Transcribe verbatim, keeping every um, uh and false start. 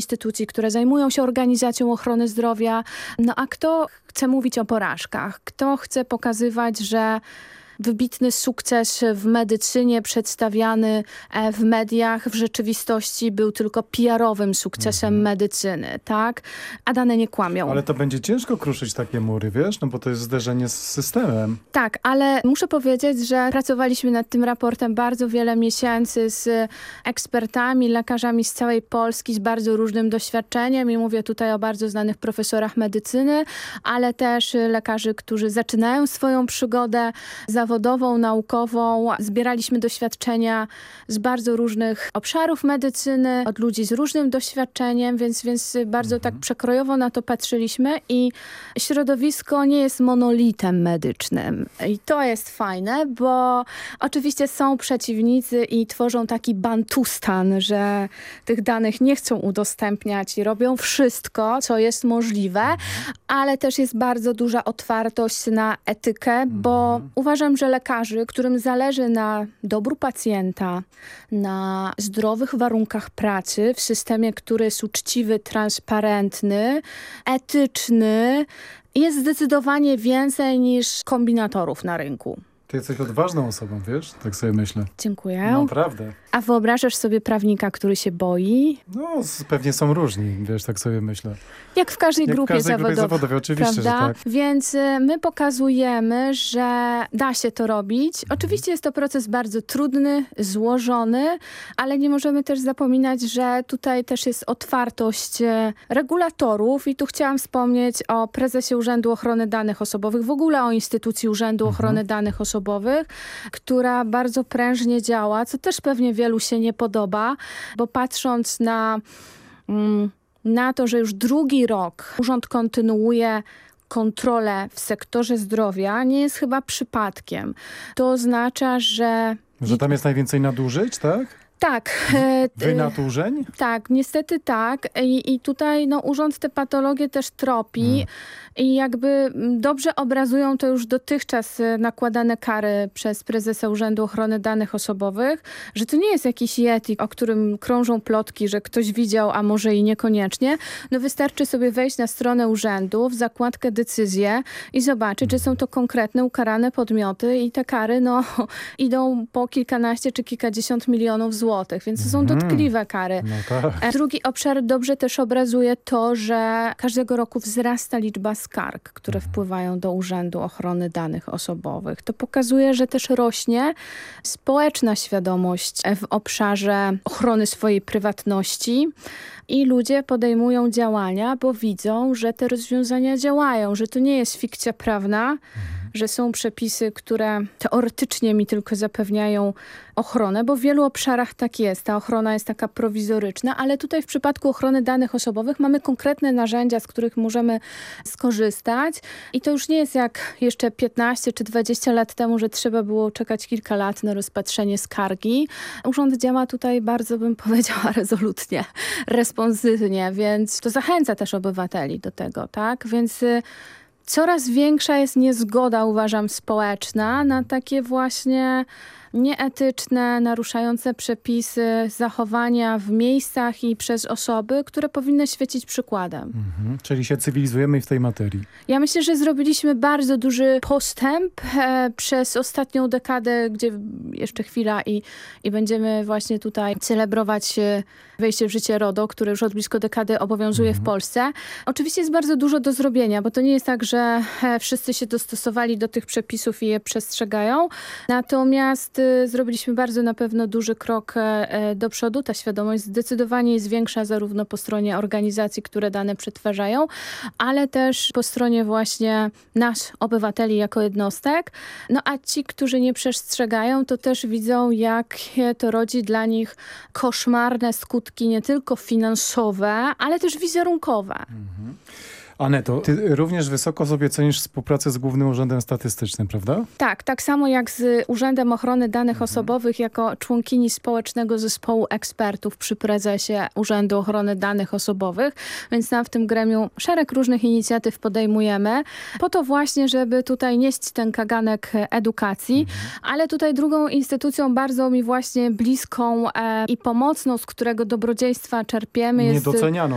instytucji, które zajmują się organizacją ochrony zdrowia. No a kto chce mówić o porażkach? Kto chce pokazywać, że wybitny sukces w medycynie przedstawiany w mediach w rzeczywistości był tylko P R-owym sukcesem mhm. medycyny, tak? A dane nie kłamią. Ale to będzie ciężko kruszyć takie mury, wiesz? No bo to jest zderzenie z systemem. Tak, ale muszę powiedzieć, że pracowaliśmy nad tym raportem bardzo wiele miesięcy z ekspertami, lekarzami z całej Polski, z bardzo różnym doświadczeniem i mówię tutaj o bardzo znanych profesorach medycyny, ale też lekarzy, którzy zaczynają swoją przygodę zawodową, zawodową, naukową. Zbieraliśmy doświadczenia z bardzo różnych obszarów medycyny, od ludzi z różnym doświadczeniem, więc, więc bardzo mhm. tak przekrojowo na to patrzyliśmy i środowisko nie jest monolitem medycznym. I to jest fajne, bo oczywiście są przeciwnicy i tworzą taki bantustan, że tych danych nie chcą udostępniać i robią wszystko, co jest możliwe, mhm. ale też jest bardzo duża otwartość na etykę, mhm. bo uważam, że lekarzy, którym zależy na dobru pacjenta, na zdrowych warunkach pracy w systemie, który jest uczciwy, transparentny, etyczny, jest zdecydowanie więcej niż kombinatorów na rynku. Ty jesteś odważną osobą, wiesz? Tak sobie myślę. Dziękuję. Naprawdę. A wyobrażasz sobie prawnika, który się boi? No, pewnie są różni, wiesz, tak sobie myślę. Jak w każdej Jak grupie w każdej zawodowej. grupie zawodowej, oczywiście, prawda? że tak. Więc y, my pokazujemy, że da się to robić. Mhm. Oczywiście jest to proces bardzo trudny, złożony, ale nie możemy też zapominać, że tutaj też jest otwartość y, regulatorów i tu chciałam wspomnieć o prezesie Urzędu Ochrony Danych Osobowych, w ogóle o instytucji Urzędu mhm. Ochrony Danych Osobowych, która bardzo prężnie działa, co też pewnie wielu się nie podoba, bo patrząc na, na to, że już drugi rok urząd kontynuuje kontrolę w sektorze zdrowia, nie jest chyba przypadkiem. To oznacza, że... Że tam jest najwięcej nadużyć, tak? Tak. Wynaturzeń? Tak, niestety tak. I, i tutaj no, urząd te patologie też tropi hmm. i jakby dobrze obrazują to już dotychczas nakładane kary przez prezesa Urzędu Ochrony Danych Osobowych, że to nie jest jakiś yeti, o którym krążą plotki, że ktoś widział, a może i niekoniecznie. No wystarczy sobie wejść na stronę urzędu, w zakładkę decyzje i zobaczyć, że są to konkretne, ukarane podmioty i te kary no, idą po kilkanaście czy kilkadziesiąt milionów złotych. Złotych, więc to są dotkliwe kary. No tak. Drugi obszar dobrze też obrazuje to, że każdego roku wzrasta liczba skarg, które mhm. wpływają do Urzędu Ochrony Danych Osobowych. To pokazuje, że też rośnie społeczna świadomość w obszarze ochrony swojej prywatności i ludzie podejmują działania, bo widzą, że te rozwiązania działają, że to nie jest fikcja prawna, mhm. że są przepisy, które teoretycznie mi tylko zapewniają ochronę, bo w wielu obszarach tak jest. Ta ochrona jest taka prowizoryczna, ale tutaj w przypadku ochrony danych osobowych mamy konkretne narzędzia, z których możemy skorzystać i to już nie jest jak jeszcze piętnaście czy dwadzieścia lat temu, że trzeba było czekać kilka lat na rozpatrzenie skargi. Urząd działa tutaj bardzo, bym powiedziała, rezolutnie, responsywnie, więc to zachęca też obywateli do tego, tak? Więc coraz większa jest niezgoda, uważam, społeczna na takie właśnie nieetyczne, naruszające przepisy, zachowania w miejscach i przez osoby, które powinny świecić przykładem. Mhm. Czyli się cywilizujemy w tej materii. Ja myślę, że zrobiliśmy bardzo duży postęp e, przez ostatnią dekadę, gdzie jeszcze chwila i, i będziemy właśnie tutaj celebrować e, wejście w życie RODO, które już od blisko dekady obowiązuje mhm. w Polsce. Oczywiście jest bardzo dużo do zrobienia, bo to nie jest tak, że e, wszyscy się dostosowali do tych przepisów i je przestrzegają. Natomiast zrobiliśmy bardzo na pewno duży krok do przodu. Ta świadomość zdecydowanie jest większa zarówno po stronie organizacji, które dane przetwarzają, ale też po stronie właśnie nas, obywateli jako jednostek. No a ci, którzy nie przestrzegają, to też widzą, jakie to rodzi dla nich koszmarne skutki nie tylko finansowe, ale też wizerunkowe. Mhm. Aneto, ty również wysoko sobie cenisz współpracę z Głównym Urzędem Statystycznym, prawda? Tak, tak samo jak z Urzędem Ochrony Danych mhm. Osobowych jako członkini społecznego zespołu ekspertów przy prezesie Urzędu Ochrony Danych Osobowych, więc tam w tym gremium szereg różnych inicjatyw podejmujemy, po to właśnie, żeby tutaj nieść ten kaganek edukacji, mhm. ale tutaj drugą instytucją bardzo mi właśnie bliską e, i pomocną, z którego dobrodziejstwa czerpiemy jest... Niedocenianą